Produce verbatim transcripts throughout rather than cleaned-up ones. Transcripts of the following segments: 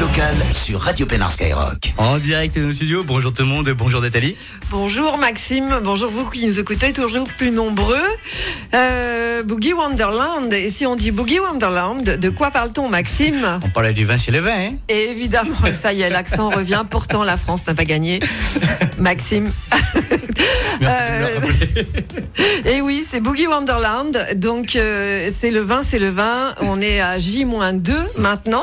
local sur Radio Pénard Skyrock. En direct de nos studios, bonjour tout le monde, bonjour Nathalie. Bonjour Maxime, bonjour vous qui nous écoutez, toujours plus nombreux. Euh, Boogie Wonderland, et si on dit Boogie Wonderland, de quoi parle-t-on Maxime? On parlait du vin chez le vin, hein? Et évidemment, ça y est, l'accent revient, pourtant la France n'a pas gagné. Maxime. Merci euh, de me rappeler. Et oui, c'est Boogie Wonderland, donc euh, c'est le vin, c'est le vin, on est à J moins deux maintenant.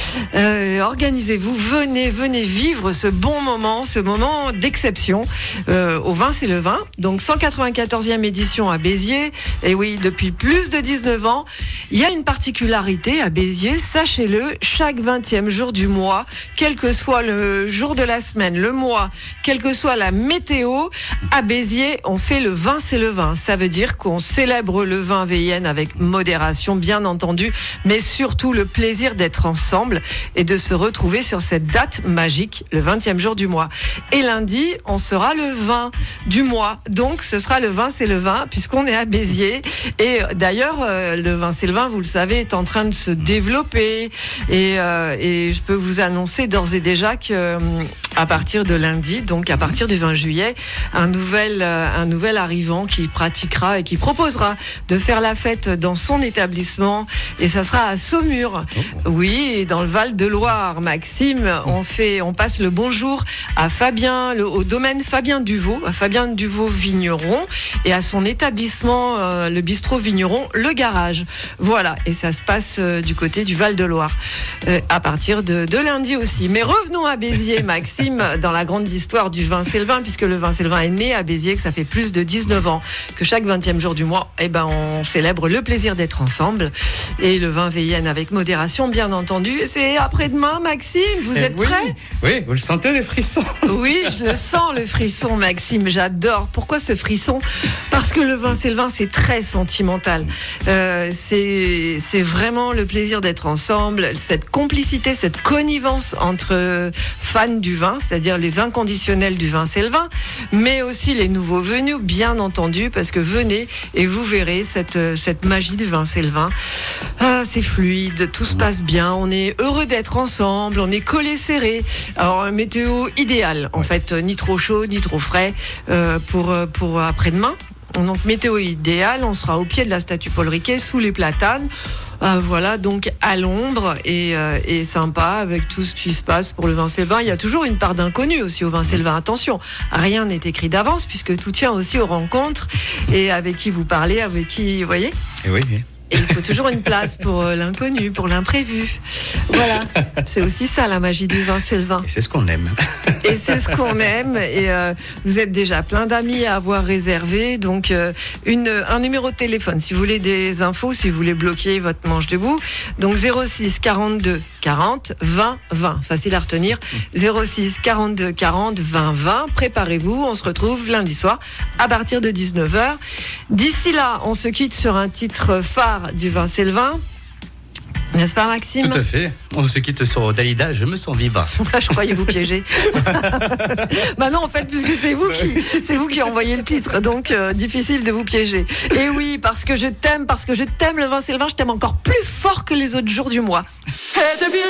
Euh, organisez-vous, venez, venez vivre ce bon moment, ce moment d'exception. Euh, au vin, c'est le vin. Donc cent quatre-vingt-quatorzième édition à Béziers. Et oui, depuis plus de dix-neuf ans, il y a une particularité à Béziers, sachez-le, chaque vingtième jour du mois, quel que soit le jour de la semaine, le mois, quelle que soit la météo, à Béziers, on fait le vin, c'est le vin. Ça veut dire qu'on célèbre le vin veillenne avec modération, bien entendu, mais surtout le plaisir d'être ensemble et de se retrouver sur cette date magique, le vingtième jour du mois. Et lundi, on sera le vingt du mois. Donc, ce sera le vin, c'est le vin, puisqu'on est à Béziers. Et d'ailleurs, euh, le vin, c'est le vin, vous le savez, est en train de se développer. Et, euh, et je peux vous annoncer d'ores et déjà que euh, à partir de lundi, donc à partir du vingt juillet, un nouvel, euh, un nouvel arrivant qui pratiquera et qui proposera de faire la fête dans son établissement. Et ça sera à Saumur. Oui, dans le Val-de-Loire. Maxime, on fait, on passe le bonjour à Fabien, le, au domaine Fabien Duvaux, à Fabien Duvaux Vigneron, et à son établissement, euh, le bistrot Vigneron, le Garage. Voilà. Et ça se passe euh, du côté du Val-de-Loire. Euh, à partir de, de lundi aussi. Mais revenons à Béziers, Maxime, dans la grande histoire du vin c'est le vin, puisque le vin c'est le vin est né à Béziers, que ça fait plus de dix-neuf ans que chaque vingtième jour du mois, eh ben, on célèbre le plaisir d'être ensemble. Et le vin veillenne avec modération, bien entendu. C'est après-demain, Maxime, vous Eh êtes oui, prêts? Oui, vous le sentez les frissons? Oui, je le sens, le frisson, Maxime, j'adore. Pourquoi ce frisson? Parce que le vin c'est le vin, c'est très sentimental. Euh, c'est, c'est vraiment le plaisir d'être ensemble, cette complicité, cette connivence entre fans du vin, c'est-à-dire les inconditionnels du vin c'est le vin, mais aussi les nouveaux venus, bien entendu, parce que venez et vous verrez cette, cette magie du vin c'est le vin. Ah, c'est fluide, tout se passe bien, on est heureux d'être ensemble, on est collés serrés. Alors, un météo idéal, en fait, ni trop chaud, ni trop frais, euh, pour, pour après-demain. Donc, météo idéal, on sera au pied de la statue Paul Riquet, sous les platanes. Euh, voilà, donc à l'ombre et, euh, et sympa avec tout ce qui se passe pour le vin c'est le vin. Il y a toujours une part d'inconnu aussi au vin c'est le vin. Attention, rien n'est écrit d'avance puisque tout tient aussi aux rencontres et avec qui vous parlez, avec qui, vous voyez. Et oui, oui. Et il faut toujours une place pour l'inconnu, pour l'imprévu. Voilà, c'est aussi ça la magie du vin, c'est le vin. Et c'est ce qu'on aime. Et c'est ce qu'on aime. Et euh, vous êtes déjà plein d'amis à avoir réservé. Donc euh, une, un numéro de téléphone si vous voulez des infos, si vous voulez bloquer votre manche debout. Donc zéro six quarante-deux quarante vingt vingt. Facile à retenir. zéro six quarante-deux quarante vingt vingt. Préparez-vous, on se retrouve lundi soir à partir de dix-neuf heures. D'ici là, on se quitte sur un titre phare du vin c'est le vin, n'est-ce pas Maxime? Tout à fait. On se quitte sur Dalida, je me sens vivre. Je croyais vous piéger. Bah non, en fait, puisque c'est vous qui, c'est vous qui envoyez le titre, donc euh, difficile de vous piéger. Et oui, parce que je t'aime, parce que je t'aime le vin c'est le vin, je t'aime encore plus fort que les autres jours du mois.